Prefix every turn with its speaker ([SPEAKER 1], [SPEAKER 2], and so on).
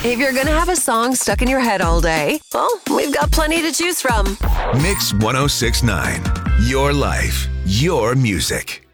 [SPEAKER 1] If you're gonna have a song stuck in your head all day, well, we've got plenty to choose from.
[SPEAKER 2] Mix 1069. Your life, your music.